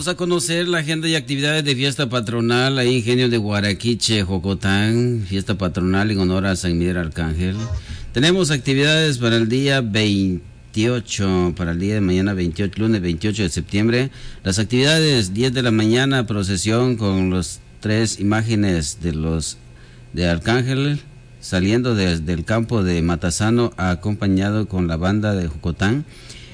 Vamos a conocer la agenda y actividades de fiesta patronal ahí Ingenio de Guaraquiche, Jocotán, fiesta patronal en honor a San Miguel Arcángel. Tenemos actividades para el día 28, para el día de mañana 28, lunes 28 de septiembre. Las actividades, 10 de la mañana, procesión con los 3 imágenes de Arcángel, saliendo desde el campo de Matasano, acompañado con la banda de Jocotán.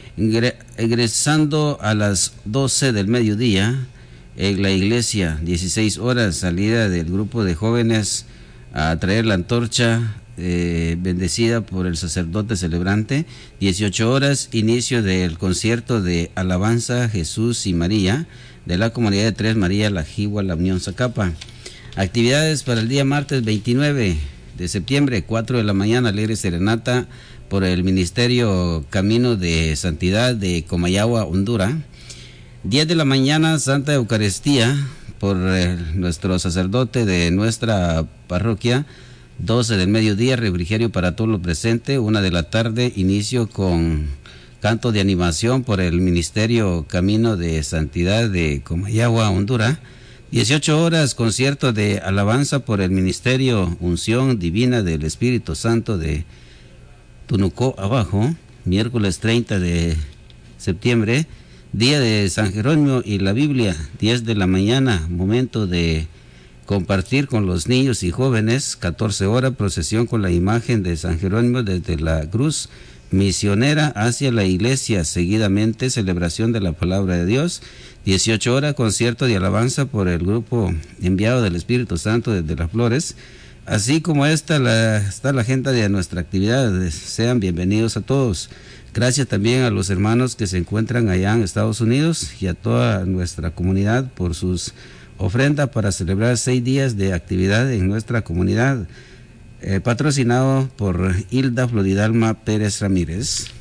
Egresando a las 12 del mediodía en la iglesia, 16 horas, salida del grupo de jóvenes a traer la antorcha bendecida por el sacerdote celebrante. 18 horas, inicio del concierto de alabanza Jesús y María de la comunidad de Tres María, La Jigua, La Unión, Zacapa. Actividades para el día martes 29 de septiembre, 4 de la mañana, alegre serenata por el Ministerio Camino de Santidad de Comayagua, Honduras. 10 de la mañana, Santa Eucaristía por nuestro sacerdote de nuestra parroquia. 12 del mediodía, refrigerio para todos los presentes. 1 de la tarde, inicio con canto de animación por el Ministerio Camino de Santidad de Comayagua, Honduras. 18 horas, concierto de alabanza por el Ministerio Unción Divina del Espíritu Santo de Tunucó Abajo, miércoles 30 de septiembre, día de San Jerónimo y la Biblia. 10 de la mañana, momento de compartir con los niños y jóvenes. 14 horas, procesión con la imagen de San Jerónimo desde la cruz misionera hacia la iglesia, seguidamente celebración de la palabra de Dios. 18 horas, concierto de alabanza por el grupo enviado del Espíritu Santo desde Las Flores. Así como está la agenda de nuestra actividad. Sean bienvenidos a todos. Gracias también a los hermanos que se encuentran allá en Estados Unidos y a toda nuestra comunidad por sus ofrendas para celebrar 6 días de actividad en nuestra comunidad. Patrocinado por Hilda Floridalma Pérez Ramírez.